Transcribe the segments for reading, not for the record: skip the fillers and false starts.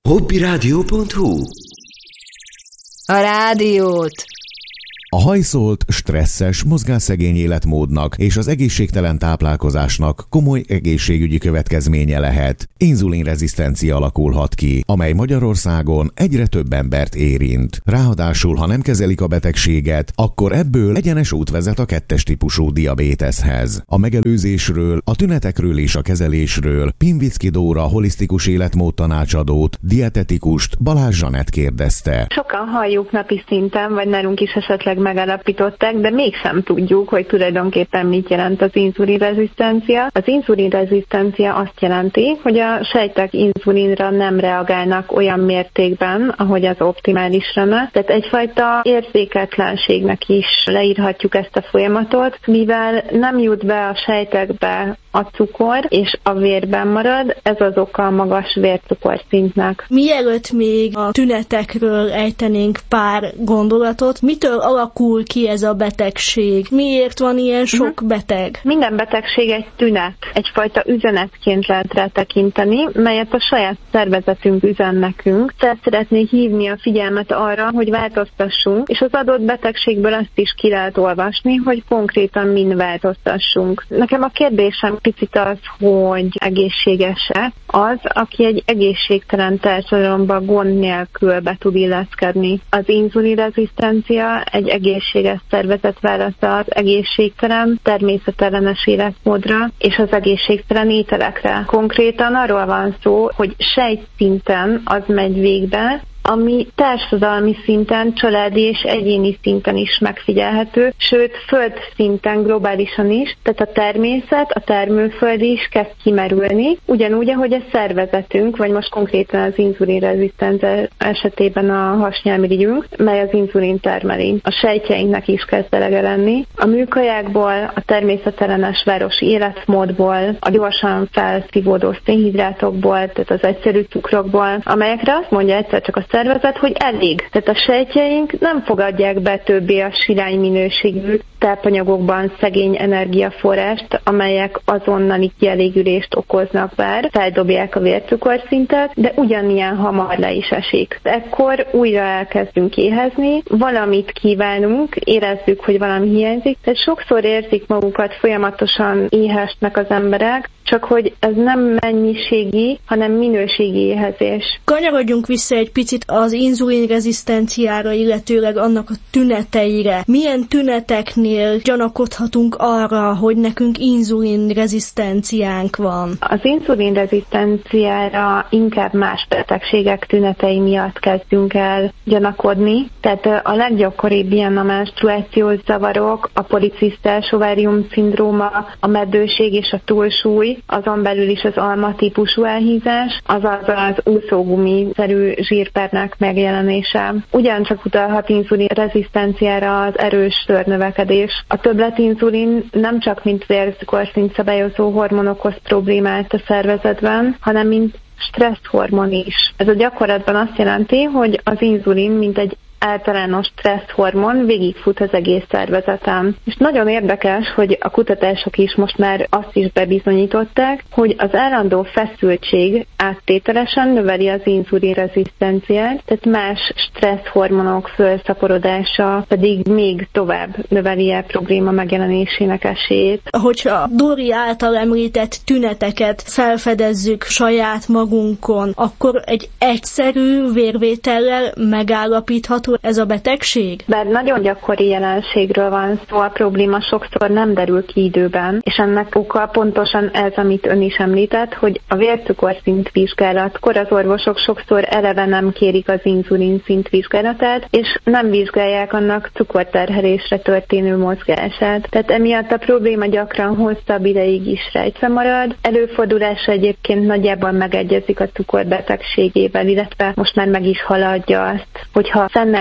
Hobbyradio.hu. A rádiót! A hajszolt, stresszes, mozgásszegény életmódnak és az egészségtelen táplálkozásnak komoly egészségügyi következménye lehet. Inzulinrezisztencia alakulhat ki, amely Magyarországon egyre több embert érint. Ráadásul, ha nem kezelik a betegséget, akkor ebből egyenes út vezet a 2-es típusú diabéteszhez. A megelőzésről, a tünetekről és a kezelésről Pinvicki Dóra holisztikus életmód tanácsadót, dietetikust Balázs Zsanett kérdezte. Sokan halljuk napi szinten, vagy nálunk is esetleg megállapították, de mégsem tudjuk, hogy tulajdonképpen mit jelent az inzulinrezisztencia. Az inzulinrezisztencia azt jelenti, hogy a sejtek inzulinra nem reagálnak olyan mértékben, ahogy az optimális lenne. Tehát egyfajta érzéketlenségnek is leírhatjuk ezt a folyamatot, mivel nem jut be a sejtekbe a cukor, és a vérben marad, ez az oka a magas vércukorszintnek. Mielőtt még a tünetekről ejtenénk pár gondolatot, mitől alakul ki ez a betegség? Miért van ilyen sok beteg? Minden betegség egy tünet, egyfajta üzenetként lehet rá tekinteni, melyet a saját szervezetünk üzen nekünk. Tehát szeretnék hívni a figyelmet arra, hogy változtassunk, és az adott betegségből azt is ki lehet olvasni, hogy konkrétan min változtassunk. Nekem a kérdésem picit az, hogy egészséges-e az, aki egy egészségtelen társadalomban gond nélkül be tud illeszkedni. Az inzulinrezisztencia egy egészséges szervezet válasza az egészségtelen, természetellenes életmódra és az egészségtelen ételekre. Konkrétan arról van szó, hogy sejtszinten az megy végbe, ami társadalmi szinten, családi és egyéni szinten is megfigyelhető, sőt, földszinten, globálisan is, tehát a természet, a termőföld is kezd kimerülni, ugyanúgy, ahogy a szervezetünk, vagy most konkrétan az inzulinrezisztencia esetében a hasnyálmirigyünk, mely az inzulin termeli. A sejtjeinknek is kezd elege lenni. A műkajákból, a természetellenes városi életmódból, a gyorsan felszívódó szénhidrátokból, tehát az egyszerű cukrokból, amelyekre azt mondja egyszer csak a szervezet, hogy elég. Tehát a sejtjeink nem fogadják be többé a sirály minőségű tápanyagokban szegény energiaforrást, amelyek azonnali kielégülést okoznak, bár feldobják a vércukorszintet, de ugyanilyen hamar le is esik. Ekkor újra elkezdünk éhezni, valamit kívánunk, érezzük, hogy valami hiányzik, tehát sokszor érzik magukat folyamatosan éhesnek az emberek, csak hogy ez nem mennyiségi, hanem minőségi éhezés. Kanyarodjunk vissza egy picit az inzulinrezisztenciára, illetőleg annak a tüneteire. Milyen tüneteknél gyanakodhatunk arra, hogy nekünk inzulinrezisztenciánk van? Az inzulinrezisztenciára inkább más betegségek tünetei miatt kezdünk el gyanakodni. Tehát a leggyakoribb ilyen a menstruációs zavarok, a policisztás ovárium szindróma, a meddőség és a túlsúly, azon belül is az alma típusú elhízás, azaz az úszógumi-szerű zsírpernek megjelenése. Ugyancsak utalhat inzulinrezisztenciára az erős szőrnövekedés. A többletinzulin nem csak mint vércukorszint szabályozó hormon okoz problémát a szervezetben, hanem mint stresszhormon is. Ez a gyakorlatban azt jelenti, hogy az inzulin mint egy általános stresszhormon végigfut az egész szervezeten. És nagyon érdekes, hogy a kutatások is most már azt is bebizonyították, hogy az állandó feszültség áttételesen növeli az inzulinrezisztenciát, tehát más stresszhormonok fölszaporodása pedig még tovább növeli a probléma megjelenésének esélyét. Hogyha Dori által említett tüneteket felfedezzük saját magunkon, akkor egy egyszerű vérvétellel megállapítható ez a betegség? Bár nagyon gyakori jelenségről van szó, a probléma sokszor nem derül ki időben, és ennek oka pontosan ez, amit ön is említett, hogy a vércukorszint vizsgálatkor az orvosok sokszor eleve nem kérik az inzulin szint vizsgálatát, és nem vizsgálják annak cukorterhelésre történő mozgását. Tehát emiatt a probléma gyakran hosszabb ideig is rejtve marad. Előfordulása egyébként nagyjából megegyezik a cukorbetegségével, illetve most már meg is haladja azt, hogyha szennel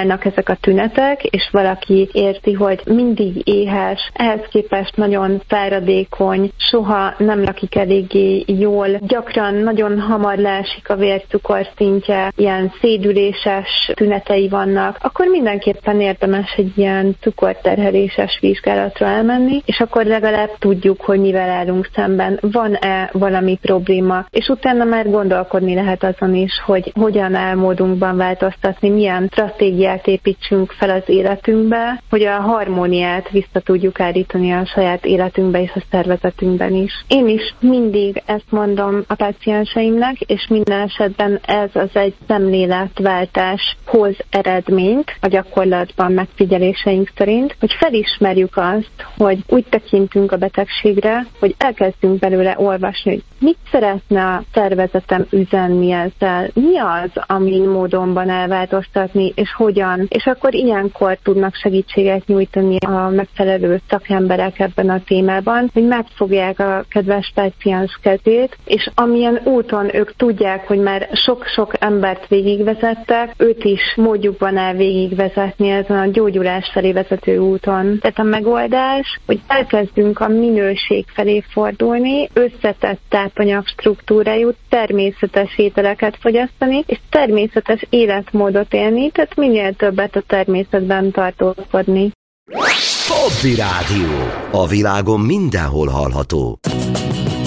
fennállnak ezek a tünetek, és valaki érzi, hogy mindig éhes, ehhez képest nagyon fáradékony, soha nem lakik eléggé jól, gyakran nagyon hamar leesik a vércukor szintje, ilyen szédüléses tünetei vannak, akkor mindenképpen érdemes egy ilyen cukorterheléses vizsgálatra elmenni, és akkor legalább tudjuk, hogy mivel állunk szemben, van-e valami probléma, és utána már gondolkodni lehet azon is, hogy hogyan áll módunkban változtatni, milyen stratégiát építsünk fel az életünkbe, hogy a harmóniát vissza tudjuk állítani a saját életünkbe és a szervezetünkben is. Én is mindig ezt mondom a pácienseimnek, és minden esetben ez az egy szemléletváltás hoz eredményt a gyakorlatban megfigyeléseink szerint, hogy felismerjük azt, hogy úgy tekintünk a betegségre, hogy elkezdünk belőle olvasni, hogy mit szeretne a szervezetem üzenni ezzel, mi az, amin módonban elváltoztatni, és hogyan, és akkor ilyenkor tudnak segítséget nyújtani a megfelelő szakemberek ebben a témában, hogy megfogják a kedves páciens kezét, és amilyen úton ők tudják, hogy már sok-sok embert végigvezettek, őt is módjukban el végigvezetni ezen a gyógyulás felé vezető úton. Tehát a megoldás, hogy elkezdünk a minőség felé fordulni, összetett tápanyag struktúrájú, természetes ételeket fogyasztani, és természetes életmódot élni, tehát minél többet a természetben tartózkodni. Hobby Rádió. A világon mindenhol hallható.